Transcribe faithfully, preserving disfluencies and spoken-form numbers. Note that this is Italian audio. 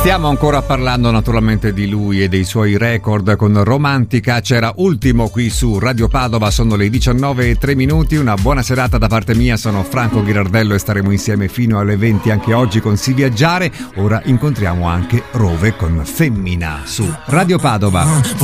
Stiamo ancora parlando naturalmente di lui e dei suoi record con Romantica. C'era Ultimo qui su Radio Padova, sono le diciannove e tre minuti. Una buona serata da parte mia, sono Franco Ghirardello e staremo insieme fino alle venti anche oggi con Si Viaggiare. Ora incontriamo anche Rove con Femmina su Radio Padova.